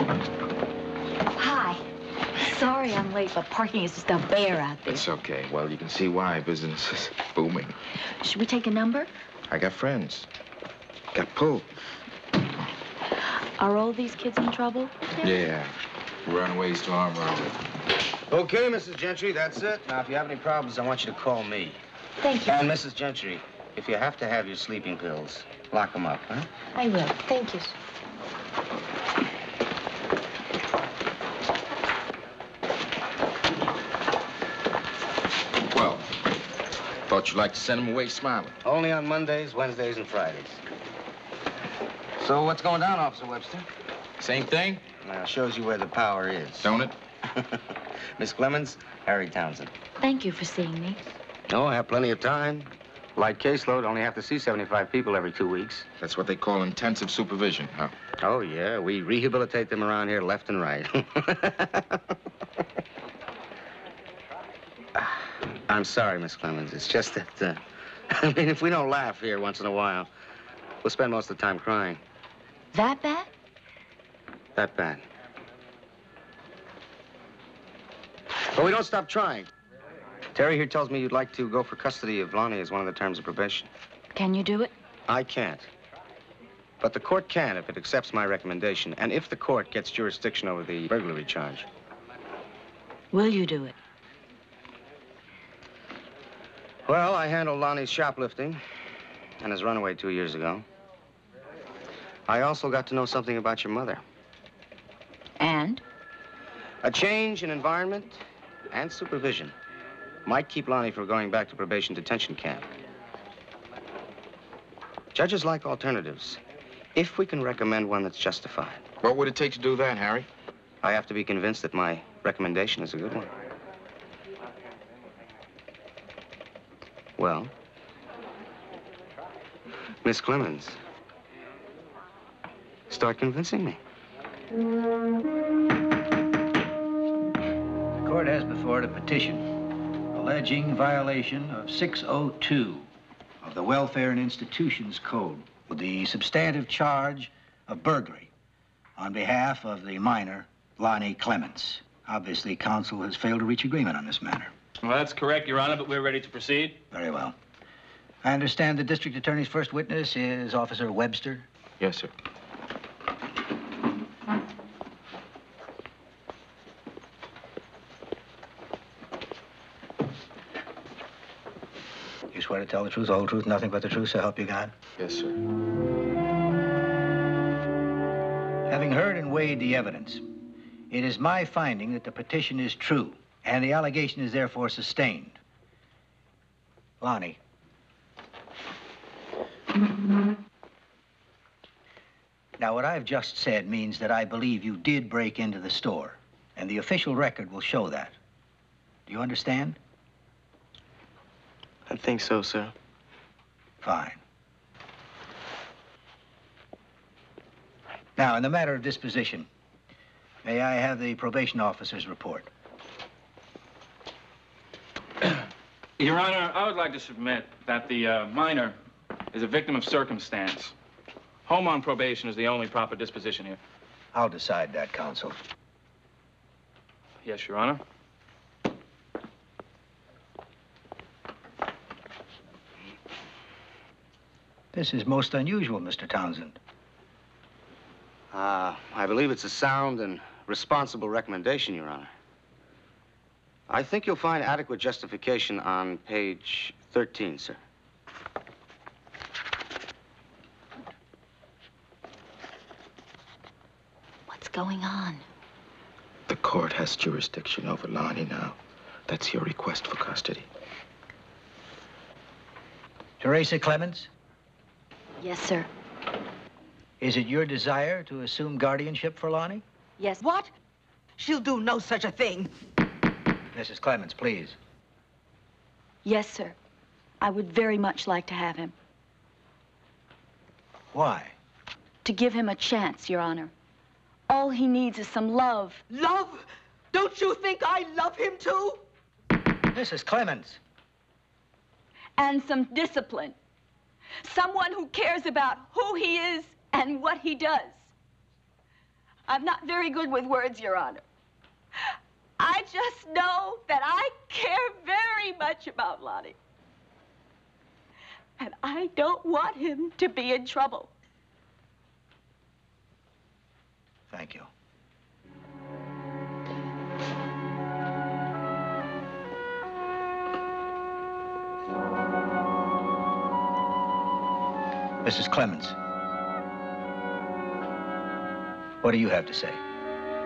Hi. Sorry I'm late, but parking is just a bear out there. It's okay. Well, you can see why business is booming. Should we take a number? I got friends. Got pulled. Are all these kids in trouble? Yeah. Runaways to arm robbery. Okay, Mrs. Gentry, that's it. Now, if you have any problems, I want you to call me. Thank you. And Mrs. Gentry, if you have to have your sleeping pills, lock them up, huh? I will. Thank you. Well, thought you'd like to send them away smiling. Only on Mondays, Wednesdays, and Fridays. So what's going down, Officer Webster? Same thing, Now, shows you where the power is. don't it? Miss Clemens, Harry Townsend. Thank you for seeing me. Oh, I have plenty of time. Light caseload, only have to see 75 people every 2 weeks. That's what they call intensive supervision, huh? Oh, yeah, we rehabilitate them around here left and right. I'm sorry, Miss Clemens. It's just that, I mean, if we don't laugh here once in a while, we'll spend most of the time crying. That bad? That bad. But we don't stop trying. Terry here tells me you'd like to go for custody of Lonnie as one of the terms of probation. Can you do it? I can't. But the court can if it accepts my recommendation, and if the court gets jurisdiction over the burglary charge. Will you do it? Well, I handled Lonnie's shoplifting and his runaway 2 years ago. I also got to know something about your mother. And? A change in environment and supervision might keep Lonnie from going back to probation detention camp. Judges like alternatives, if we can recommend one that's justified. What would it take to do that, Harry? I have to be convinced that my recommendation is a good one. Well, Miss Clemens, start convincing me. The court has before it a petition alleging violation of 602 of the Welfare and Institutions Code with the substantive charge of burglary on behalf of the minor, Lonnie Clemens. Obviously, counsel has failed to reach agreement on this matter. Well, that's correct, Your Honor, but we're ready to proceed. Very well. I understand the district attorney's first witness is Officer Webster. Yes, sir. You swear to tell the truth, the whole truth, nothing but the truth, so help you God? Yes, sir. Having heard and weighed the evidence, it is my finding that the petition is true, and the allegation is therefore sustained. Lonnie. Now, what I've just said means that I believe you did break into the store, and the official record will show that. Do you understand? I think so, sir. Fine. Now, in the matter of disposition, may I have the probation officer's report? Your Honor, I would like to submit that the minor is a victim of circumstance. Home on probation is the only proper disposition here. I'll decide that, counsel. Yes, Your Honor. This is most unusual, Mr. Townsend. I believe it's a sound and responsible recommendation, Your Honor. I think you'll find adequate justification on page 13, sir. What's going on? The court has jurisdiction over Lonnie now. That's your request for custody. Teresa Clemens, Yes, sir. is it your desire to assume guardianship for Lonnie? Yes. What? She'll do no such a thing. Mrs. Clemens, please. Yes, sir. I would very much like to have him. Why? To give him a chance, Your Honor. All he needs is some love. Love? Don't you think I love him too? Mrs. Clemens. And some discipline. Someone who cares about who he is and what he does. I'm not very good with words, Your Honor. I just know that I care very much about Lonnie. And I don't want him to be in trouble. Thank you. Mrs. Clemens, what do you have to say?